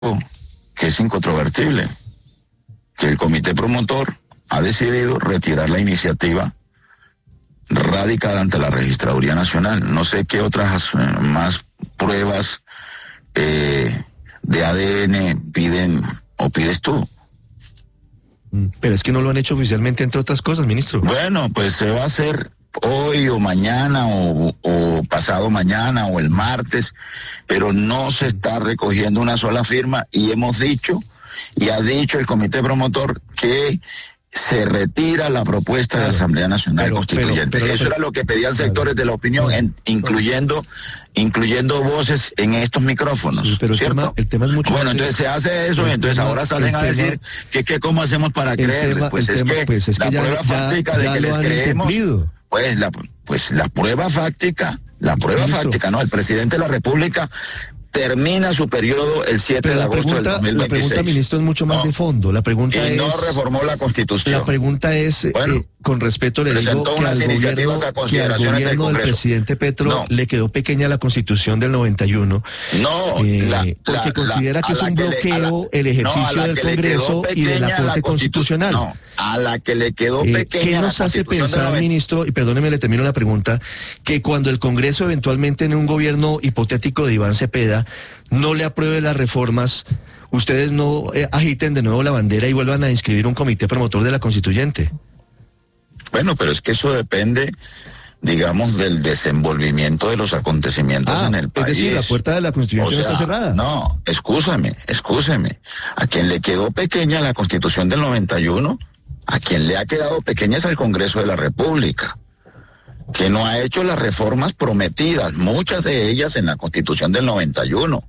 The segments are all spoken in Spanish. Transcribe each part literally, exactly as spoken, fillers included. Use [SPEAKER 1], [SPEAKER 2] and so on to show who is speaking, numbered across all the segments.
[SPEAKER 1] que es incontrovertible, que el comité promotor ha decidido retirar la iniciativa radicada ante la Registraduría Nacional. No sé qué otras eh, más pruebas eh, de A D N piden o pides tú.
[SPEAKER 2] Pero es que no lo han hecho oficialmente, entre otras cosas, ministro.
[SPEAKER 1] Bueno, pues se va a hacer hoy o mañana o, o pasado mañana o el martes, pero no se está recogiendo una sola firma y hemos dicho y ha dicho el comité promotor que se retira la propuesta claro, de Asamblea Nacional pero, Constituyente. Pero, pero, Eso era lo que pedían sectores claro, de la opinión, en, incluyendo incluyendo voces en estos micrófonos,
[SPEAKER 2] sí, pero
[SPEAKER 1] ¿cierto?
[SPEAKER 2] El tema, el tema es mucho
[SPEAKER 1] bueno, entonces se hace eso y entonces tema, ahora salen a decir tema, que, que cómo hacemos para creerles.
[SPEAKER 2] Tema,
[SPEAKER 1] pues, es
[SPEAKER 2] tema,
[SPEAKER 1] que
[SPEAKER 2] pues es
[SPEAKER 1] la
[SPEAKER 2] que ya,
[SPEAKER 1] prueba
[SPEAKER 2] ya,
[SPEAKER 1] fáctica
[SPEAKER 2] ya
[SPEAKER 1] de que les creemos,
[SPEAKER 2] incumplido.
[SPEAKER 1] pues la, pues la prueba fáctica, la prueba Ministro. fáctica, ¿no? El presidente de la República termina su periodo el siete de agosto del dos mil veintiséis.
[SPEAKER 2] La pregunta, ministro, es mucho más no, de fondo. La pregunta
[SPEAKER 1] y
[SPEAKER 2] es...
[SPEAKER 1] no reformó la Constitución.
[SPEAKER 2] La pregunta es, bueno, eh, con respeto le digo que al gobierno, a que al gobierno del, del presidente Petro no. le quedó pequeña la Constitución del noventa y uno.
[SPEAKER 1] No,
[SPEAKER 2] eh,
[SPEAKER 1] la,
[SPEAKER 2] porque
[SPEAKER 1] la,
[SPEAKER 2] considera
[SPEAKER 1] la,
[SPEAKER 2] que es un bloqueo
[SPEAKER 1] le,
[SPEAKER 2] el ejercicio
[SPEAKER 1] no,
[SPEAKER 2] del Congreso y de la Corte Constitucional.
[SPEAKER 1] No, a la que le quedó
[SPEAKER 2] eh,
[SPEAKER 1] pequeña
[SPEAKER 2] ¿Qué nos
[SPEAKER 1] la
[SPEAKER 2] hace pensar, ministro, y perdóneme, le termino la pregunta, que cuando el Congreso eventualmente en un gobierno hipotético de Iván Cepeda no le apruebe las reformas, ustedes no eh, agiten de nuevo la bandera y vuelvan a inscribir un comité promotor de la Constituyente?
[SPEAKER 1] Bueno, pero es que eso depende, digamos, del desenvolvimiento de los acontecimientos
[SPEAKER 2] ah,
[SPEAKER 1] en el país.
[SPEAKER 2] Es decir, la puerta de la Constitución
[SPEAKER 1] o sea,
[SPEAKER 2] no está cerrada.
[SPEAKER 1] No, excúsame, excúseme. A quien le quedó pequeña la Constitución del noventa y uno, a quien le ha quedado pequeña es al Congreso de la República, que no ha hecho las reformas prometidas, muchas de ellas en la Constitución del noventa y uno,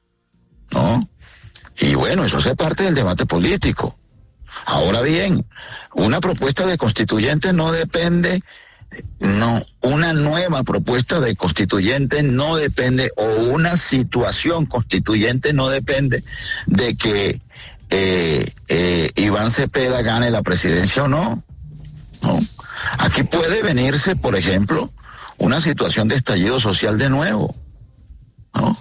[SPEAKER 1] ¿no? Y bueno, eso hace parte del debate político. Ahora bien, una propuesta de constituyente no depende, no, una nueva propuesta de constituyente no depende, o una situación constituyente no depende de que eh, eh, Iván Cepeda gane la presidencia o no, ¿no? Aquí puede venirse, por ejemplo, una situación de estallido social de nuevo, ¿no?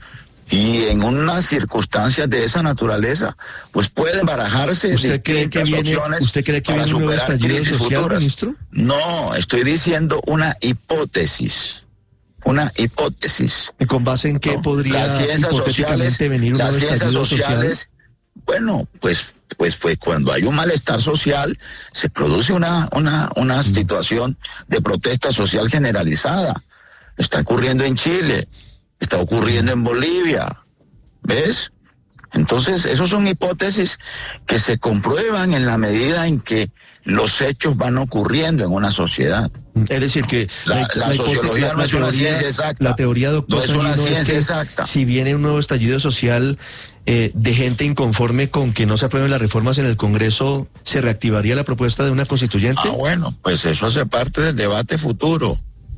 [SPEAKER 1] Y en unas circunstancias de esa naturaleza, pues pueden barajarse
[SPEAKER 2] ¿Usted cree que viene,
[SPEAKER 1] opciones
[SPEAKER 2] ¿usted cree que
[SPEAKER 1] para
[SPEAKER 2] viene un nuevo
[SPEAKER 1] superar
[SPEAKER 2] estallido
[SPEAKER 1] crisis
[SPEAKER 2] social,
[SPEAKER 1] futuras.
[SPEAKER 2] ministro?
[SPEAKER 1] No, estoy diciendo una hipótesis. Una hipótesis.
[SPEAKER 2] ¿Y con base en qué
[SPEAKER 1] no,
[SPEAKER 2] podría
[SPEAKER 1] las ciencias
[SPEAKER 2] hipotéticamente
[SPEAKER 1] sociales,
[SPEAKER 2] venir un
[SPEAKER 1] las
[SPEAKER 2] nuevo
[SPEAKER 1] ciencias
[SPEAKER 2] estallido
[SPEAKER 1] sociales,
[SPEAKER 2] social?
[SPEAKER 1] Bueno, pues, pues, pues cuando hay un malestar social, se produce una, una, una mm. situación de protesta social generalizada. Está ocurriendo en Chile, está ocurriendo en Bolivia, ¿ves? Entonces, esos son hipótesis que se comprueban en la medida en que los hechos van ocurriendo en una sociedad.
[SPEAKER 2] Es decir, que
[SPEAKER 1] la, la, la sociología la, no la es teoría, una ciencia exacta.
[SPEAKER 2] La teoría, doctor,
[SPEAKER 1] no es una ciencia
[SPEAKER 2] es que
[SPEAKER 1] exacta.
[SPEAKER 2] Si viene un nuevo estallido social eh, de gente inconforme con que no se aprueben las reformas en el Congreso, ¿se reactivaría la propuesta de una constituyente?
[SPEAKER 1] Ah, bueno, pues eso hace parte del debate futuro.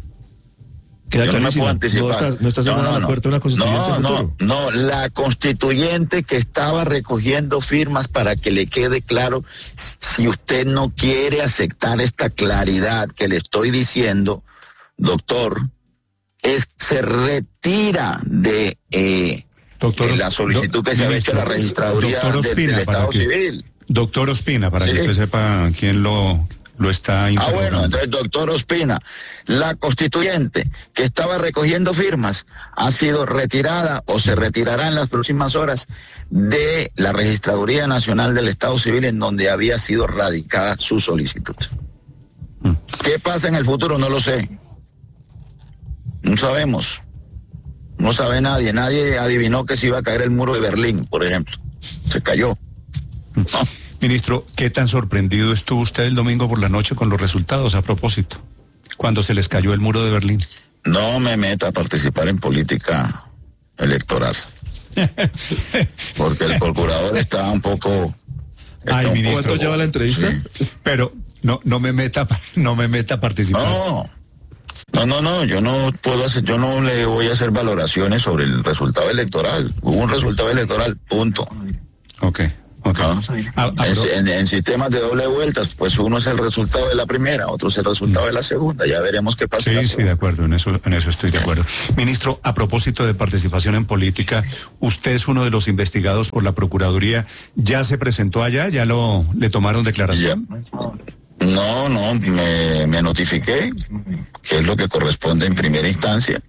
[SPEAKER 2] Queda
[SPEAKER 1] Yo no me puedo anticipar.
[SPEAKER 2] No está, no está cerrada no, no, la puerta de una constituyente
[SPEAKER 1] no,
[SPEAKER 2] futuro.
[SPEAKER 1] No, no, la constituyente que estaba recogiendo firmas para que le quede claro, si usted no quiere aceptar esta claridad que le estoy diciendo, doctor, es se retira de, eh, doctor, de la solicitud que se ha hecho a la registraduría de, del Estado
[SPEAKER 3] que,
[SPEAKER 1] Civil.
[SPEAKER 3] Doctor Ospina, para
[SPEAKER 1] ¿Sí?
[SPEAKER 3] que usted sepa quién lo... lo está
[SPEAKER 1] Ah, bueno, entonces, doctor Ospina, la constituyente que estaba recogiendo firmas ha sido retirada o se retirará en las próximas horas de la Registraduría Nacional del Estado Civil, en donde había sido radicada su solicitud. Mm. ¿Qué pasa en el futuro? No lo sé. No sabemos. No sabe nadie. Nadie adivinó que se iba a caer el muro de Berlín, por ejemplo. Se cayó.
[SPEAKER 3] Mm. ¿No? Ministro, ¿qué tan sorprendido estuvo usted el domingo por la noche con los resultados a propósito, cuando se les cayó el muro de Berlín?
[SPEAKER 1] No me meta a participar en política electoral, porque el procurador está un poco...
[SPEAKER 3] Está Ay, un ministro,
[SPEAKER 2] ¿cuánto lleva la entrevista?
[SPEAKER 3] Sí. Pero no, no me meta, no me meta a participar.
[SPEAKER 1] No, no, no, no, yo no puedo hacer, yo no le voy a hacer valoraciones sobre el resultado electoral. Hubo un resultado electoral, punto.
[SPEAKER 3] Ok. Okay.
[SPEAKER 1] ¿No?
[SPEAKER 3] Ah, ah,
[SPEAKER 1] en,
[SPEAKER 3] pero...
[SPEAKER 1] en, en sistemas de doble vueltas, pues uno es el resultado de la primera, otro es el resultado de la segunda. Ya veremos qué pasa.
[SPEAKER 3] Sí, sí, de acuerdo, en eso, en eso estoy de acuerdo. Ministro, a propósito de participación en política, usted es uno de los investigados por la Procuraduría. ¿Ya se presentó allá? ¿Ya lo le tomaron declaración?
[SPEAKER 1] Ya. No, no, me, me notifiqué, que es lo que corresponde en primera instancia.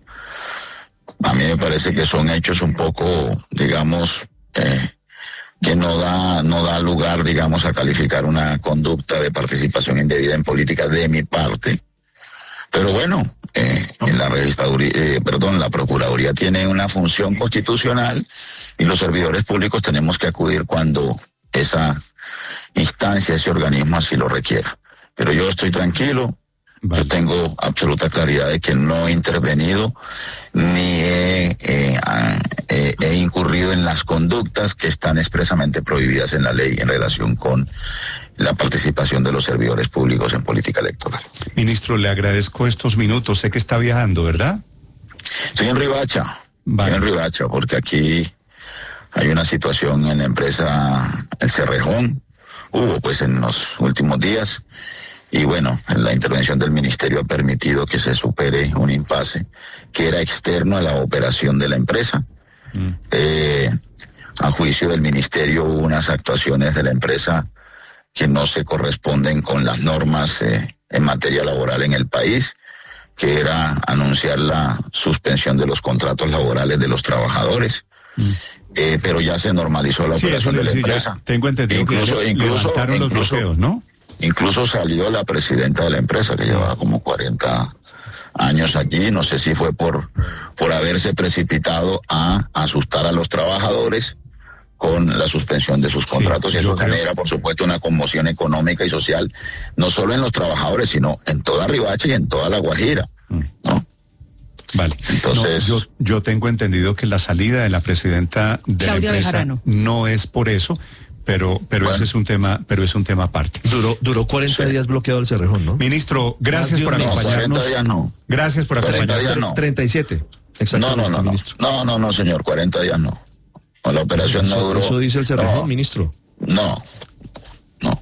[SPEAKER 1] A mí me parece que son hechos un poco, digamos, eh, que no da, no da lugar, digamos, a calificar una conducta de participación indebida en política de mi parte. Pero bueno, eh, en la registraduría, eh, perdón, la Procuraduría tiene una función constitucional y los servidores públicos tenemos que acudir cuando esa instancia, ese organismo así lo requiera. Pero yo estoy tranquilo. Vale. Yo tengo absoluta claridad de que no he intervenido ni he, eh, eh, he incurrido en las conductas que están expresamente prohibidas en la ley en relación con la participación de los servidores públicos en política electoral.
[SPEAKER 3] Ministro, le agradezco estos minutos. Sé que está viajando, ¿verdad?
[SPEAKER 1] Estoy en Riohacha.
[SPEAKER 3] Vale.
[SPEAKER 1] Estoy en Riohacha porque aquí hay una situación en la empresa El Cerrejón. Hubo pues en los últimos días. Y bueno, la intervención del ministerio ha permitido que se supere un impasse que era externo a la operación de la empresa. Mm. Eh, a juicio del ministerio hubo unas actuaciones de la empresa que no se corresponden con las normas eh, en materia laboral en el país, que era anunciar la suspensión de los contratos laborales de los trabajadores. Mm. Eh, pero ya se normalizó la
[SPEAKER 3] sí,
[SPEAKER 1] operación de la
[SPEAKER 3] sí,
[SPEAKER 1] empresa.
[SPEAKER 3] Ya tengo entendido
[SPEAKER 1] incluso,
[SPEAKER 3] que
[SPEAKER 1] incluso,
[SPEAKER 3] levantaron los
[SPEAKER 1] incluso,
[SPEAKER 3] bloqueos, ¿no?
[SPEAKER 1] Incluso salió la presidenta de la empresa, que llevaba como cuarenta años allí. No sé si fue por, por haberse precipitado a asustar a los trabajadores con la suspensión de sus contratos. Sí, y eso creo... genera, por supuesto, una conmoción económica y social, no solo en los trabajadores, sino en toda Riohacha y en toda La Guajira, ¿no?
[SPEAKER 3] Vale.
[SPEAKER 1] Entonces,
[SPEAKER 3] no, yo, yo tengo entendido que la salida de la presidenta de
[SPEAKER 4] Claudia
[SPEAKER 3] la empresa
[SPEAKER 4] Bejarano
[SPEAKER 3] no es por eso, pero pero bueno. ese es un tema, pero es un tema aparte.
[SPEAKER 2] Duró duró cuarenta sí. días bloqueado el Cerrejón, ¿no?
[SPEAKER 3] Ministro, gracias por
[SPEAKER 1] no,
[SPEAKER 3] acompañarnos.
[SPEAKER 1] cuarenta días no.
[SPEAKER 3] Gracias por acompañarnos.
[SPEAKER 1] No.
[SPEAKER 2] treinta y siete.
[SPEAKER 1] No, no, no, no. No, no, no, señor, cuarenta días no. La operación
[SPEAKER 2] eso,
[SPEAKER 1] no duró.
[SPEAKER 2] Eso dice el Cerrejón,
[SPEAKER 1] no,
[SPEAKER 2] ministro.
[SPEAKER 1] No. No.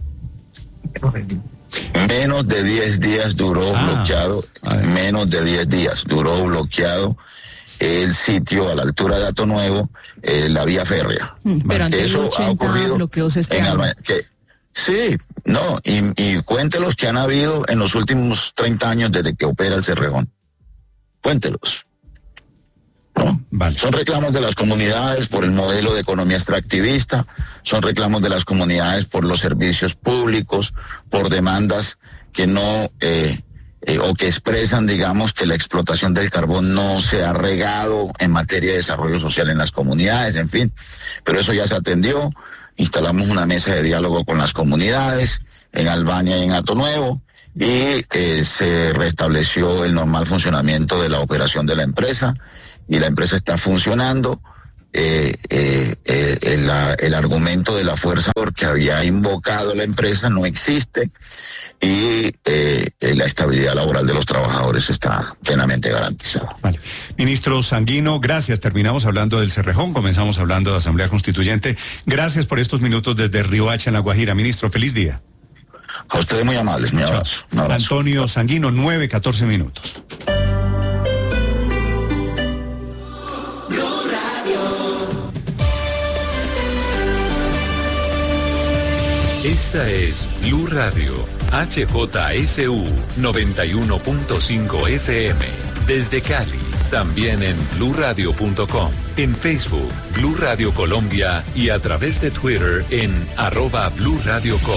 [SPEAKER 1] Menos de diez días duró ah, bloqueado, menos de diez días duró bloqueado el sitio a la altura de Hato Nuevo, eh, la vía férrea.
[SPEAKER 4] Pero antes
[SPEAKER 1] eso
[SPEAKER 4] de
[SPEAKER 1] ha ocurrido
[SPEAKER 4] bloqueos este
[SPEAKER 1] en
[SPEAKER 4] año.
[SPEAKER 1] Alba, que, sí, no, y, y cuéntelos que han habido en los últimos treinta años desde que opera el Cerrejón. Cuéntelos. ¿No? Vale. Son reclamos de las comunidades por el modelo de economía extractivista, son reclamos de las comunidades por los servicios públicos, por demandas que no eh, eh, o que expresan, digamos, que la explotación del carbón no se ha regado en materia de desarrollo social en las comunidades, en fin. Pero eso ya se atendió, instalamos una mesa de diálogo con las comunidades en Albania y en Hato Nuevo, y eh, se restableció el normal funcionamiento de la operación de la empresa, y la empresa está funcionando. Eh, eh, eh, el, el argumento de la fuerza que había invocado la empresa no existe, y eh, la estabilidad laboral de los trabajadores está plenamente garantizada.
[SPEAKER 3] Vale. Ministro Sanguino, gracias. Terminamos hablando del Cerrejón, comenzamos hablando de Asamblea Constituyente. Gracias por estos minutos desde Riohacha, en La Guajira. Ministro, feliz día.
[SPEAKER 1] A ustedes muy amables, mi abrazo. Un abrazo.
[SPEAKER 3] Antonio Sanguino, nueve, catorce minutos.
[SPEAKER 5] Esta es Blue Radio, H J S U noventa y uno punto cinco F M, desde Cali, también en blue radio punto com, en Facebook, Blue Radio Colombia, y a través de Twitter en arroba Blue Radio Co.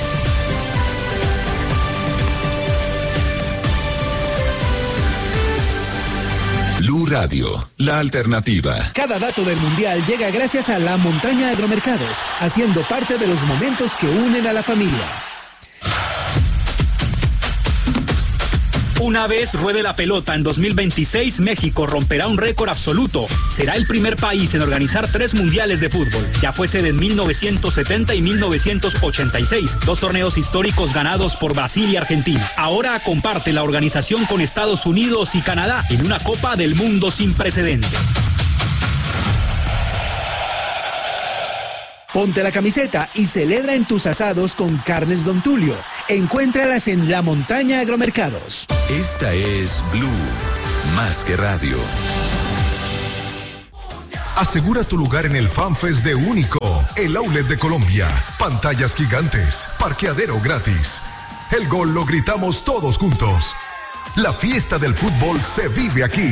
[SPEAKER 5] Blue Radio, la alternativa.
[SPEAKER 6] Cada dato del Mundial llega gracias a La Montaña Agromercados, haciendo parte de los momentos que unen a la familia.
[SPEAKER 7] Una vez ruede la pelota en dos mil veintiséis, México romperá un récord absoluto. Será el primer país en organizar tres mundiales de fútbol. Ya fue sede en mil novecientos setenta y mil novecientos ochenta y seis, dos torneos históricos ganados por Brasil y Argentina. Ahora comparte la organización con Estados Unidos y Canadá en una Copa del Mundo sin precedentes.
[SPEAKER 6] Ponte la camiseta y celebra en tus asados con Carnes Don Tulio. Encuéntralas en La Montaña Agromercados.
[SPEAKER 5] Esta es Blue, más que radio.
[SPEAKER 4] Asegura tu lugar en el FanFest de Único, el outlet de Colombia. Pantallas gigantes, parqueadero gratis. El gol lo gritamos todos juntos. La fiesta del fútbol se vive aquí.